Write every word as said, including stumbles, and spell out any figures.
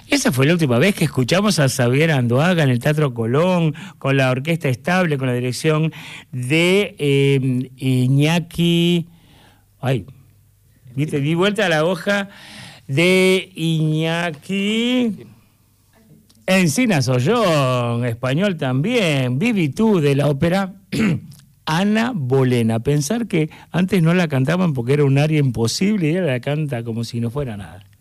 Esa fue la última vez que escuchamos a Xavier Andoaga en el Teatro Colón, con la orquesta estable, con la dirección de eh, Iñaki... Ay, viste, di vuelta a la hoja de Iñaki... Encinas Ollón, español también, Vivi tú, de la ópera Ana Bolena. Pensar que antes no la cantaban porque era un aria imposible y ella la canta como si no fuera nada.